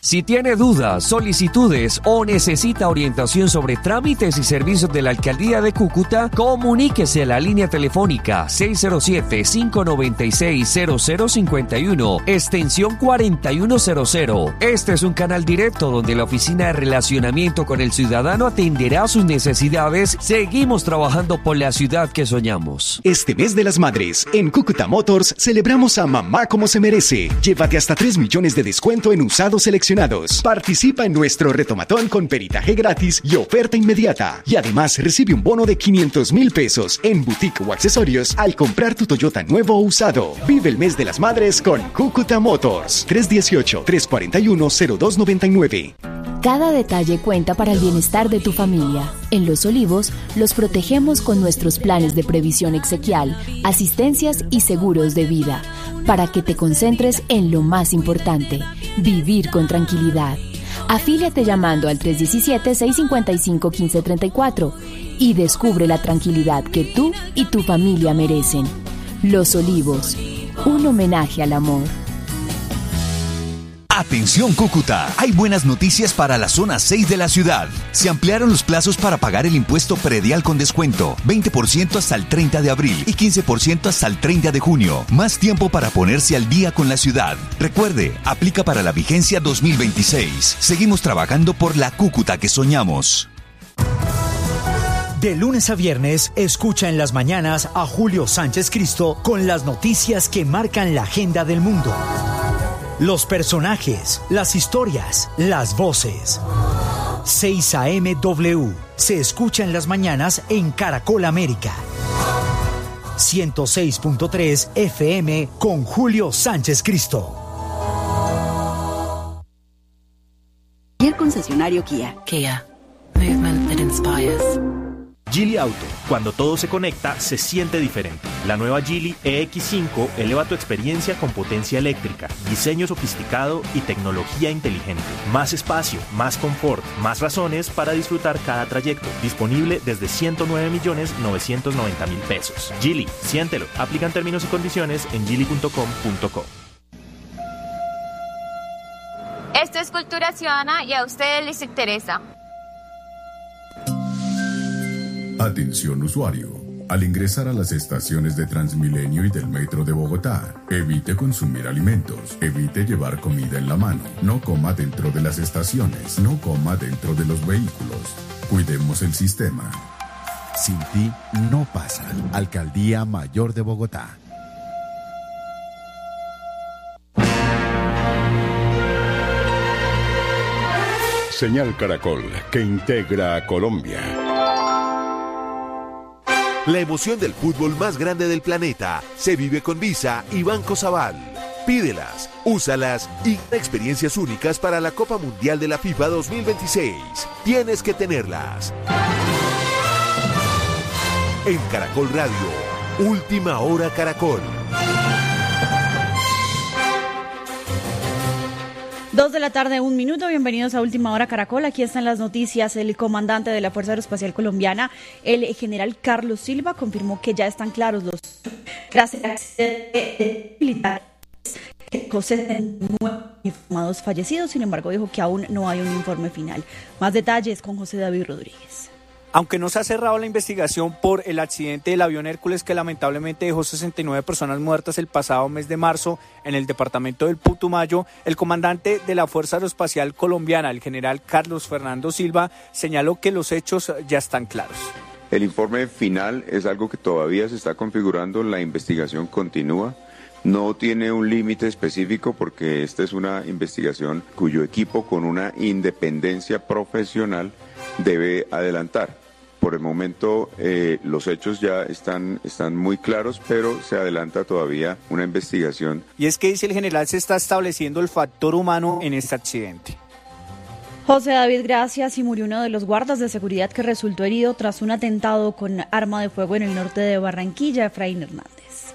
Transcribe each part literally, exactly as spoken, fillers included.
Si tiene dudas, solicitudes o necesita orientación sobre trámites y servicios de la Alcaldía de Cúcuta, comuníquese a la línea telefónica seis cero siete, cinco nueve seis, cero cero cinco uno, extensión cuarenta y uno cero cero. Este es un canal directo donde la Oficina de Relacionamiento con el Ciudadano atenderá sus necesidades. Seguimos trabajando por la ciudad que soñamos. Este mes de las madres, en Cúcuta Motors, celebramos a mamá como se merece. Llévate hasta tres millones de descuento en usados seleccionados. Participa en nuestro retomatón con peritaje gratis y oferta inmediata. Y además recibe un bono de quinientos mil pesos en boutique o accesorios al comprar tu Toyota nuevo o usado. Vive el mes de las madres con Cúcuta Motors. tres uno ocho, tres cuatro uno, cero dos nueve nueve. Cada detalle cuenta para el bienestar de tu familia. En Los Olivos, los protegemos con nuestros planes de previsión exequial, asistencias y seguros de vida, para que te concentres en lo más importante, vivir con tranquilidad. Afíliate llamando al tres uno siete, seis cinco cinco, uno cinco tres cuatro y descubre la tranquilidad que tú y tu familia merecen. Los Olivos, un homenaje al amor. Atención Cúcuta, hay buenas noticias para la zona seis de la ciudad. Se ampliaron los plazos para pagar el impuesto predial con descuento, veinte por ciento hasta el treinta de abril y quince por ciento hasta el treinta de junio. Más tiempo para ponerse al día con la ciudad. Recuerde, aplica para la vigencia dos mil veintiséis. Seguimos trabajando por la Cúcuta que soñamos. De lunes a viernes, escucha en las mañanas a Julio Sánchez Cristo con las noticias que marcan la agenda del mundo. Los personajes, las historias, las voces. seis A M W se escucha en las mañanas en Caracol América. ciento seis punto tres F M con Julio Sánchez Cristo. Cualquier concesionario Kia. Kia. Movement that inspires. Geely Auto, cuando todo se conecta, se siente diferente. La nueva Geely E X cinco eleva tu experiencia con potencia eléctrica, diseño sofisticado y tecnología inteligente. Más espacio, más confort, más razones para disfrutar cada trayecto. Disponible desde ciento nueve millones novecientos noventa mil pesos. Geely, siéntelo. Aplican términos y condiciones en geely punto com punto co. Esto es Cultura Ciudadana y a ustedes les interesa. Atención usuario. Al ingresar a las estaciones de Transmilenio y del Metro de Bogotá, evite consumir alimentos, evite llevar comida en la mano, no coma dentro de las estaciones, no coma dentro de los vehículos. Cuidemos el sistema. Sin ti no pasa. Alcaldía Mayor de Bogotá. Señal Caracol, que integra a Colombia. La emoción del fútbol más grande del planeta se vive con Visa y Banco Sabal. Pídelas, úsalas y experiencias únicas para la Copa Mundial de la FIFA dos mil veintiséis. Tienes que tenerlas. En Caracol Radio, Última Hora Caracol. Dos de la tarde, un minuto. Bienvenidos a Última Hora Caracol. Aquí están las noticias. El comandante de la Fuerza Aeroespacial Colombiana, el general Carlos Silva, confirmó que ya están claros los tras el accidente militar que dejó setenta y nueve informados fallecidos. Sin embargo, dijo que aún no hay un informe final. Más detalles con José David Rodríguez. Aunque no se ha cerrado la investigación por el accidente del avión Hércules que lamentablemente dejó sesenta y nueve personas muertas el pasado mes de marzo en el departamento del Putumayo, el comandante de la Fuerza Aeroespacial Colombiana, el general Carlos Fernando Silva, señaló que los hechos ya están claros. El informe final es algo que todavía se está configurando, la investigación continúa. No tiene un límite específico porque esta es una investigación cuyo equipo con una independencia profesional debe adelantar. Por el momento eh, los hechos ya están, están muy claros, pero se adelanta todavía una investigación. Y es que, dice el general, se está estableciendo el factor humano en este accidente. José David, gracias. Y murió uno de los guardas de seguridad que resultó herido tras un atentado con arma de fuego en el norte de Barranquilla, Efraín Hernández.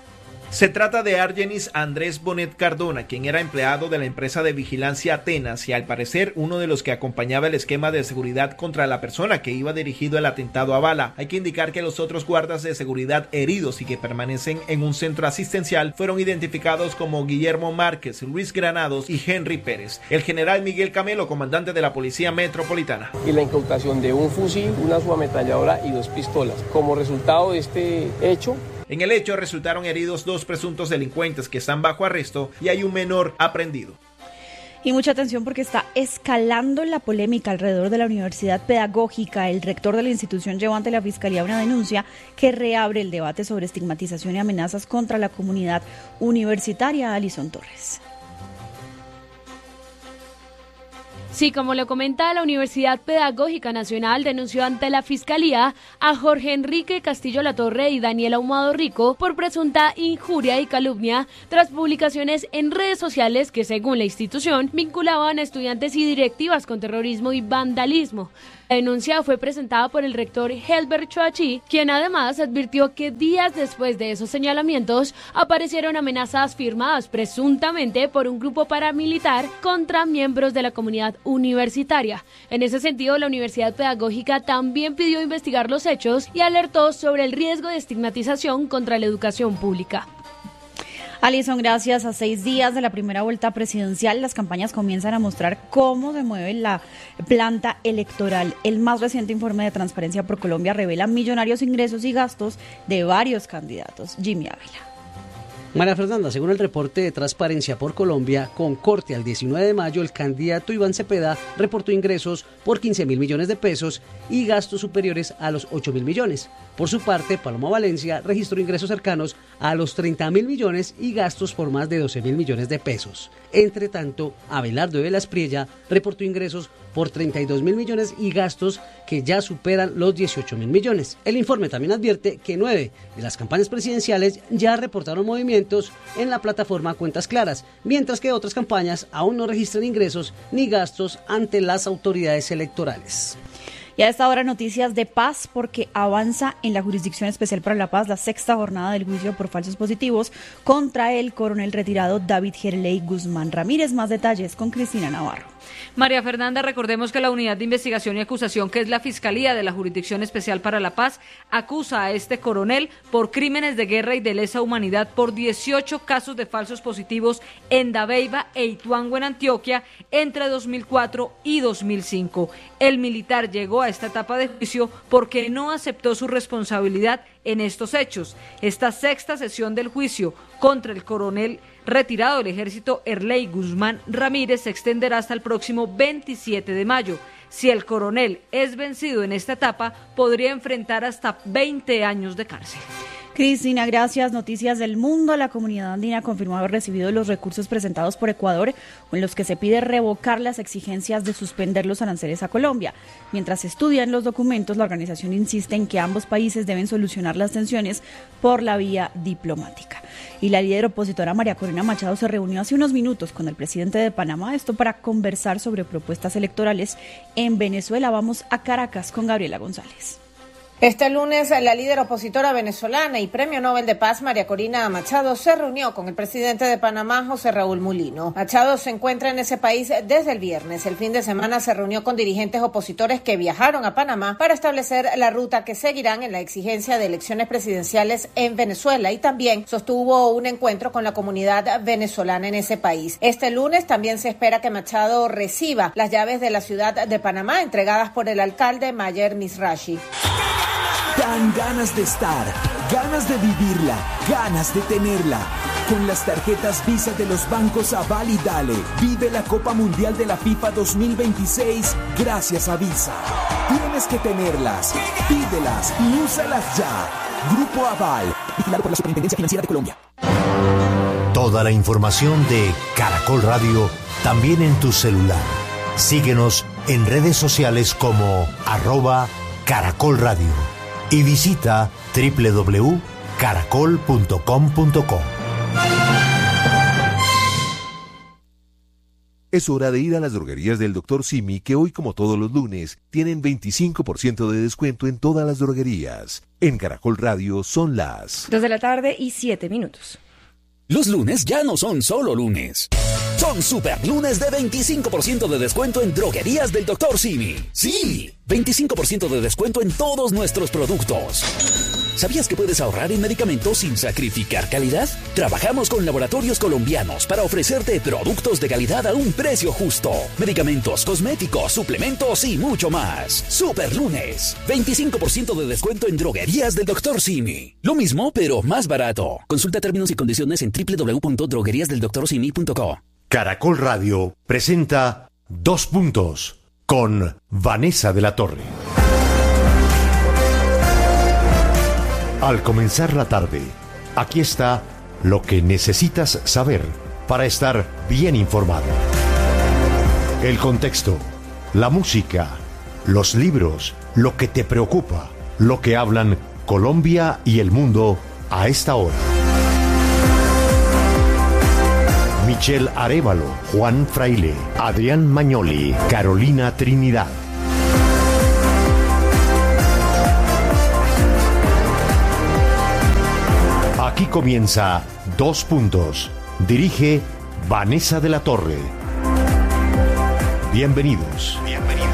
Se trata de Argenis Andrés Bonet Cardona, quien era empleado de la empresa de vigilancia Atenas y al parecer uno de los que acompañaba el esquema de seguridad contra la persona que iba dirigido el atentado a bala. Hay que indicar que los otros guardas de seguridad heridos y que permanecen en un centro asistencial fueron identificados como Guillermo Márquez, Luis Granados y Henry Pérez. El general Miguel Camelo, comandante de la Policía Metropolitana. Y la incautación de un fusil, una subametralladora y dos pistolas. Como resultado de este hecho, En el hecho resultaron heridos dos presuntos delincuentes que están bajo arresto y hay un menor aprehendido. Y mucha atención porque está escalando la polémica alrededor de la Universidad Pedagógica. El rector de la institución llevó ante la Fiscalía una denuncia que reabre el debate sobre estigmatización y amenazas contra la comunidad universitaria. Alison Torres. Sí, como lo comenta, la Universidad Pedagógica Nacional denunció ante la Fiscalía a Jorge Enrique Castillo Latorre y Daniel Ahumado Rico por presunta injuria y calumnia tras publicaciones en redes sociales que, según la institución, vinculaban a estudiantes y directivas con terrorismo y vandalismo. La denuncia fue presentada por el rector Helbert Choachi, quien además advirtió que días después de esos señalamientos aparecieron amenazas firmadas presuntamente por un grupo paramilitar contra miembros de la comunidad universitaria. En ese sentido, la Universidad Pedagógica también pidió investigar los hechos y alertó sobre el riesgo de estigmatización contra la educación pública. Alison, gracias. A seis días de la primera vuelta presidencial, las campañas comienzan a mostrar cómo se mueve la planta electoral. El más reciente informe de Transparencia por Colombia revela millonarios ingresos y gastos de varios candidatos. Jimmy Ávila. María Fernanda, según el reporte de Transparencia por Colombia, con corte al diecinueve de mayo, el candidato Iván Cepeda reportó ingresos por quince mil millones de pesos y gastos superiores a los ocho mil millones. Por su parte, Paloma Valencia registró ingresos cercanos a los treinta mil millones y gastos por más de doce mil millones de pesos. Entre tanto, Abelardo de Las Priella reportó ingresos por treinta y dos mil millones y gastos que ya superan los dieciocho mil millones. El informe también advierte que nueve de las campañas presidenciales ya reportaron movimientos en la plataforma Cuentas Claras, mientras que otras campañas aún no registran ingresos ni gastos ante las autoridades electorales. Y a esta hora noticias de paz porque avanza en la Jurisdicción Especial para la Paz la sexta jornada del juicio por falsos positivos contra el coronel retirado David Gerley Guzmán Ramírez. Más detalles con Cristina Navarro. María Fernanda, recordemos que la Unidad de Investigación y Acusación, que es la Fiscalía de la Jurisdicción Especial para la Paz, acusa a este coronel por crímenes de guerra y de lesa humanidad por dieciocho casos de falsos positivos en Dabeiba e Ituango, en Antioquia, entre dos mil cuatro y dos mil cinco. El militar llegó a esta etapa de juicio porque no aceptó su responsabilidad en estos hechos. Esta sexta sesión del juicio contra el coronel retirado del ejército Gerley Guzmán Ramírez se extenderá hasta el próximo veintisiete de mayo. Si el coronel es vencido en esta etapa, podría enfrentar hasta veinte años de cárcel. Cristina, gracias. Noticias del mundo. La comunidad andina confirmó haber recibido los recursos presentados por Ecuador, en los que se pide revocar las exigencias de suspender los aranceles a Colombia. Mientras estudian los documentos, la organización insiste en que ambos países deben solucionar las tensiones por la vía diplomática. Y la líder opositora María Corina Machado se reunió hace unos minutos con el presidente de Panamá, esto para conversar sobre propuestas electorales en Venezuela. Vamos a Caracas con Gabriela González. Este lunes, la líder opositora venezolana y Premio Nobel de Paz, María Corina Machado, se reunió con el presidente de Panamá, José Raúl Mulino. Machado se encuentra en ese país desde el viernes. El fin de semana se reunió con dirigentes opositores que viajaron a Panamá para establecer la ruta que seguirán en la exigencia de elecciones presidenciales en Venezuela, y también sostuvo un encuentro con la comunidad venezolana en ese país. Este lunes también se espera que Machado reciba las llaves de la ciudad de Panamá entregadas por el alcalde Mayer Misrachi. Dan ganas de estar, ganas de vivirla, ganas de tenerla. Con las tarjetas Visa de los bancos Aval y Dale, vive la Copa Mundial de la FIFA dos mil veintiséis gracias a Visa. Tienes que tenerlas, pídelas y úsalas ya. Grupo Aval, vigilado por la Superintendencia Financiera de Colombia. Toda la información de Caracol Radio también en tu celular. Síguenos en redes sociales como arroba Caracol Radio. Y visita doble u doble u doble u punto caracol punto com punto co. Es hora de ir a las droguerías del doctor Simi, que hoy, como todos los lunes, tienen veinticinco por ciento de descuento en todas las droguerías. En Caracol Radio son las dos de la tarde y siete minutos. Los lunes ya no son solo lunes. Son super lunes de veinticinco por ciento de descuento en droguerías del doctor Simi. ¡Sí! veinticinco por ciento de descuento en todos nuestros productos. ¿Sabías que puedes ahorrar en medicamentos sin sacrificar calidad? Trabajamos con laboratorios colombianos para ofrecerte productos de calidad a un precio justo. Medicamentos, cosméticos, suplementos y mucho más. Super lunes. veinticinco por ciento de descuento en droguerías del doctor Simi. Lo mismo, pero más barato. Consulta términos y condiciones en doble u doble u doble u punto droguerías del doctor simi punto co. Caracol Radio presenta Dos Puntos con Vanessa de la Torre. Al comenzar la tarde, aquí está lo que necesitas saber para estar bien informado. El contexto, la música, los libros, lo que te preocupa, lo que hablan Colombia y el mundo a esta hora. Michelle Arévalo, Juan Fraile, Adrián Magnoli, Carolina Trinidad. Aquí comienza Dos Puntos. Dirige Vanessa de la Torre. Bienvenidos.